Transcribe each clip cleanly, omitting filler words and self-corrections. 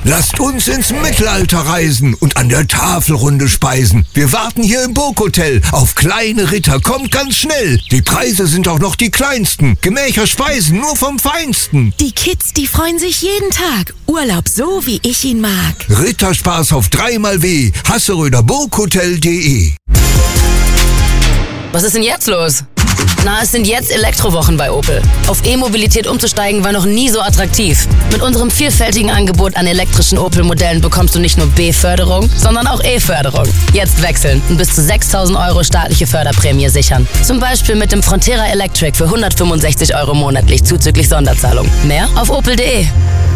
Lasst uns ins Mittelalter reisen und an der Tafelrunde speisen. Wir warten hier im Burghotel auf kleine Ritter. Kommt ganz schnell. Die Preise sind auch noch die kleinsten. Gemächer Speisen nur vom Feinsten. Die Kids, die freuen sich jeden Tag. Urlaub so, wie ich ihn mag. Ritterspaß auf 3xW. Hasseröder-Burghotel.de. Was ist denn jetzt los? Na, es sind jetzt Elektrowochen bei Opel. Auf E-Mobilität umzusteigen war noch nie so attraktiv. Mit unserem vielfältigen Angebot an elektrischen Opel-Modellen bekommst du nicht nur B-Förderung, sondern auch E-Förderung. Jetzt wechseln und bis zu 6.000 € staatliche Förderprämie sichern. Zum Beispiel mit dem Frontera Electric für 165 € monatlich zuzüglich Sonderzahlung. Mehr auf opel.de.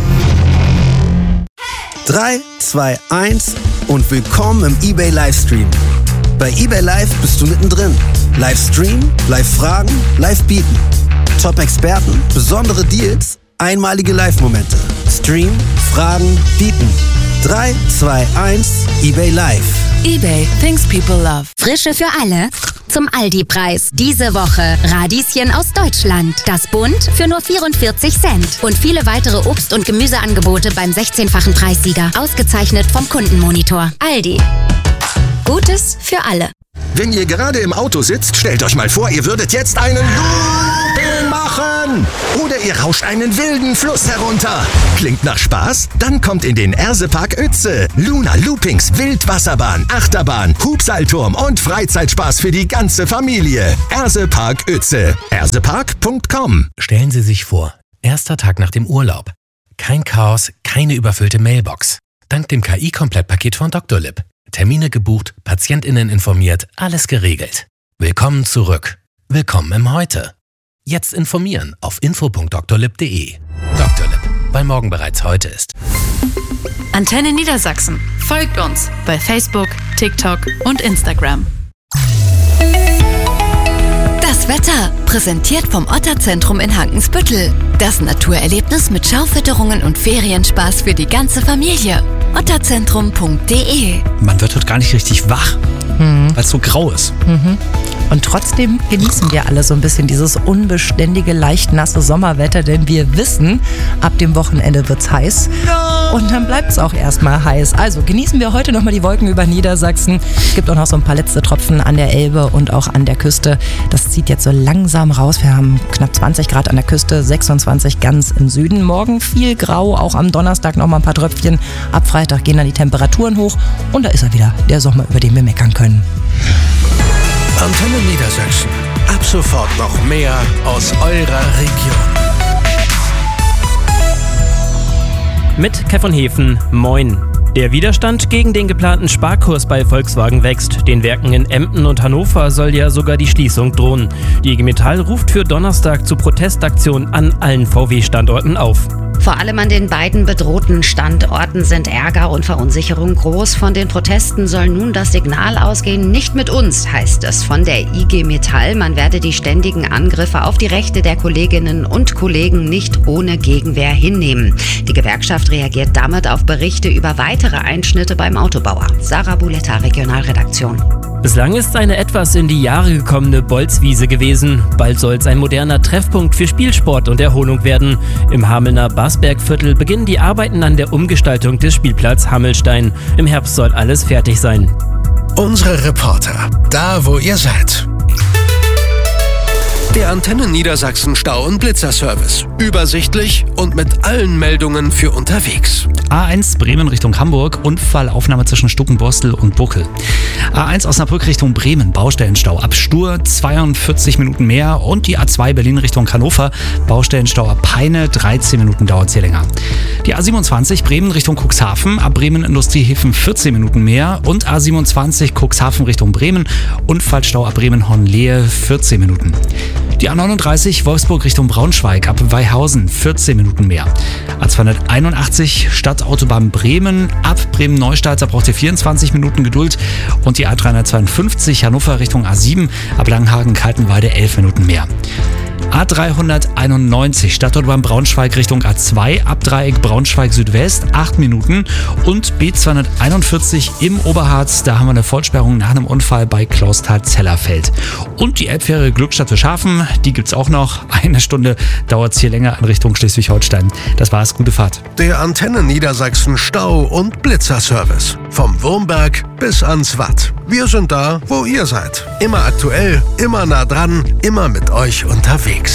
3, 2, 1 und willkommen im eBay Livestream. Bei eBay Live bist du mittendrin. Livestream, Live-Fragen, Live-Bieten. Top-Experten, besondere Deals, einmalige Live-Momente. Stream, Fragen, Bieten. 3, 2, 1, eBay Live. eBay, things people love. Frische für alle zum Aldi-Preis. Diese Woche Radieschen aus Deutschland. Das Bund für nur 44 Cent. Und viele weitere Obst- und Gemüseangebote beim 16-fachen Preissieger. Ausgezeichnet vom Kundenmonitor. Aldi. Gutes für alle. Wenn ihr gerade im Auto sitzt, stellt euch mal vor, ihr würdet jetzt einen Looping machen. Oder ihr rauscht einen wilden Fluss herunter. Klingt nach Spaß? Dann kommt in den Ersepark Uetze. Luna Loopings, Wildwasserbahn, Achterbahn, Hubseilturm und Freizeitspaß für die ganze Familie. Ersepark Uetze. ersepark.com. Stellen Sie sich vor, erster Tag nach dem Urlaub. Kein Chaos, keine überfüllte Mailbox. Dank dem KI-Komplettpaket von Dr. Lipp. Termine gebucht, PatientInnen informiert, alles geregelt. Willkommen zurück. Willkommen im Heute. Jetzt informieren auf info.drlipp.de. Dr. Lipp, weil morgen bereits heute ist. Antenne Niedersachsen. Folgt uns bei Facebook, TikTok und Instagram. Das Wetter, präsentiert vom Otterzentrum in Hankensbüttel. Das Naturerlebnis mit Schaufütterungen und Ferienspaß für die ganze Familie. otterzentrum.de. Man wird heute gar nicht richtig wach, weil es so grau ist. Und trotzdem genießen wir alle so ein bisschen dieses unbeständige, leicht nasse Sommerwetter, denn wir wissen, ab dem Wochenende wird's heiß. Und dann bleibt's auch erstmal heiß. Also genießen wir heute nochmal die Wolken über Niedersachsen. Es gibt auch noch so ein paar letzte Tropfen an der Elbe und auch an der Küste. Das zieht jetzt so langsam raus. Wir haben knapp 20 Grad an der Küste, 26 ganz im Süden. Morgen viel grau, auch am Donnerstag nochmal ein paar Tröpfchen. Ab Freitag gehen dann die Temperaturen hoch und da ist er wieder, der Sommer, über den wir meckern können. Antenne Niedersachsen. Ab sofort noch mehr aus eurer Region. Mit Kai von Hefen, moin. Der Widerstand gegen den geplanten Sparkurs bei Volkswagen wächst. Den Werken in Emden und Hannover soll ja sogar die Schließung drohen. Die IG Metall ruft für Donnerstag zu Protestaktionen an allen VW-Standorten auf. Vor allem an den beiden bedrohten Standorten sind Ärger und Verunsicherung groß. Von den Protesten soll nun das Signal ausgehen, nicht mit uns, heißt es von der IG Metall. Man werde die ständigen Angriffe auf die Rechte der Kolleginnen und Kollegen nicht ohne Gegenwehr hinnehmen. Die Gewerkschaft reagiert damit auf Berichte über weitere Einschnitte beim Autobauer. Sarah Buletta, Regionalredaktion. Bislang ist eine etwas in die Jahre gekommene Bolzwiese gewesen. Bald soll es ein moderner Treffpunkt für Spielsport und Erholung werden. Im Hamelner Basbergviertel beginnen die Arbeiten an der Umgestaltung des Spielplatz Hammelstein. Im Herbst soll alles fertig sein. Unsere Reporter, da wo ihr seid. Der Antenne Niedersachsen Stau- und Blitzerservice. Übersichtlich und mit allen Meldungen für unterwegs. A1 Bremen Richtung Hamburg, Unfallaufnahme zwischen Stuckenborstel und Buckel. A1 Osnabrück Richtung Bremen, Baustellenstau ab Stur, 42 Minuten mehr. Und die A2 Berlin Richtung Hannover, Baustellenstau ab Peine, 13 Minuten dauert hier länger. Die A27 Bremen Richtung Cuxhaven, ab Bremen Industriehäfen 14 Minuten mehr. Und A27 Cuxhaven Richtung Bremen, Unfallstau ab Bremen-Hornlehe, 14 Minuten. Die A39 Wolfsburg Richtung Braunschweig, ab Weihausen 14 Minuten mehr. A281 Stadtautobahn Bremen, ab Bremen-Neustadt, da braucht ihr 24 Minuten Geduld. Und die A352 Hannover Richtung A7, ab Langenhagen-Kaltenweide 11 Minuten mehr. A391 Stadtautobahn Braunschweig Richtung A2, Abdreieck Braunschweig Südwest, 8 Minuten. Und B241 im Oberharz, da haben wir eine Vollsperrung nach einem Unfall bei Clausthal-Zellerfeld. Und die Elbfähre Glückstadt Fischhafen, die gibt's auch noch. Eine Stunde dauert es hier länger in Richtung Schleswig-Holstein. Das war's, gute Fahrt. Der Antenne Niedersachsen Stau- und Blitzerservice. Vom Wurmberg bis ans Watt. Wir sind da, wo ihr seid. Immer aktuell, immer nah dran, immer mit euch unterwegs.